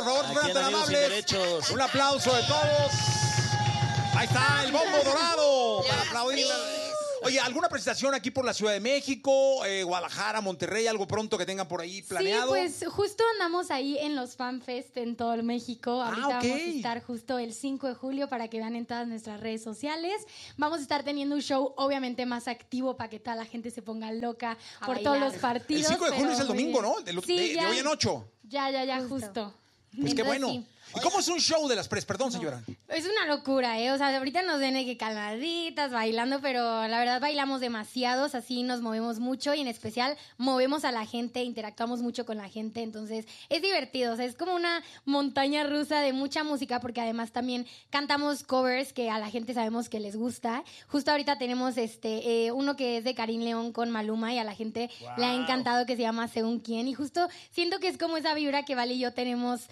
por favor, si fueran tan amables. Un aplauso de todos. Ahí está el bombo dorado para aplaudir. Oye, ¿alguna presentación aquí por la Ciudad de México, Guadalajara, Monterrey, algo pronto que tengan por ahí planeado? Sí, pues justo andamos ahí en los FanFest en todo México. Ahorita vamos a estar justo el 5 de julio para que vean en todas nuestras redes sociales. Vamos a estar teniendo un show obviamente más activo para que toda la gente se ponga loca por todos los partidos. El 5 de julio es el domingo, ¿no? De hoy en 8. Ya, justo. Pues qué bueno. Sí. ¿Y cómo es un show de las Perdón, señora. Es una locura, ¿eh? O sea, ahorita nos ven que calmaditas, bailando, pero la verdad bailamos demasiados, así nos movemos mucho y en especial movemos a la gente, interactuamos mucho con la gente, entonces es divertido, o sea, es como una montaña rusa de mucha música porque además también cantamos covers que a la gente sabemos que les gusta. Justo ahorita tenemos uno que es de Karim León con Maluma y a la gente le ha encantado, que se llama Según Quién, y justo siento que es como esa vibra que Vale y yo tenemos,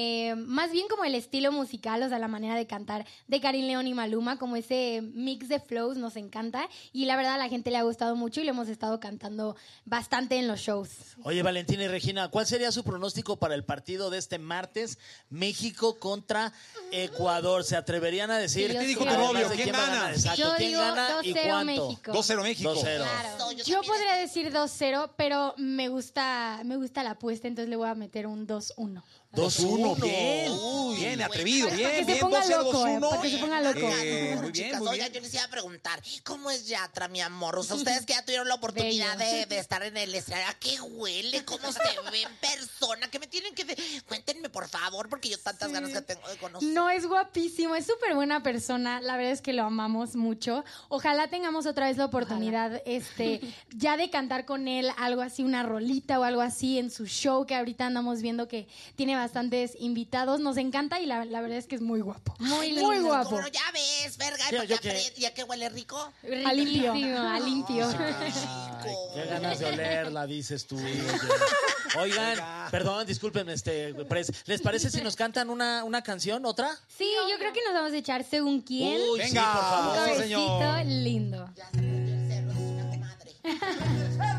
más bien como el estilo musical, o sea, la manera de cantar de Karim León y Maluma, como ese mix de flows nos encanta y la verdad a la gente le ha gustado mucho y lo hemos estado cantando bastante en los shows. Oye, Valentina y Regina, ¿cuál sería su pronóstico para el partido de este martes, México contra Ecuador? ¿Se atreverían a decir? ¿Qué dijo tu novio? ¿Quién gana? Yo ¿Quién digo gana y 2-0 cuánto? México. 2-0 México. 2-0. Claro. Yo podría decir 2-0, pero me gusta la apuesta, entonces le voy a meter un 2-1. 2-1, bien. Bien, atrevido, bien. Para que se bien, ponga 2-0, loco, 2-1. para que se ponga loco. Muy bien, Chicas, muy oiga, bien. yo les iba a preguntar, ¿cómo es Yatra, mi amor? O sea, ustedes que ya tuvieron la oportunidad de estar en el escenario, ¿a qué huele? ¿Cómo se ve en persona? ¿Qué me tienen que cuéntenme, por favor, porque yo tantas ganas que tengo de conocer. No, es guapísimo, es súper buena persona, la verdad es que lo amamos mucho. Ojalá tengamos otra vez la oportunidad, ya de cantar con él algo así, una rolita o algo así en su show, que ahorita andamos viendo que tiene bastantes invitados. Nos encanta y la verdad es que es muy guapo. Muy guapo. Como ya ves, verga, ya que huele rico. A limpio. A limpio. Qué ganas de olerla, dices tú. Oigan, perdón, disculpen, ¿les parece si nos cantan una canción, otra? Sí, yo creo que nos vamos a echar Según Quién. Uy, venga, sí, por favor. Un cabecito señor. lindo. Ya se metió el cerro, es una comadre.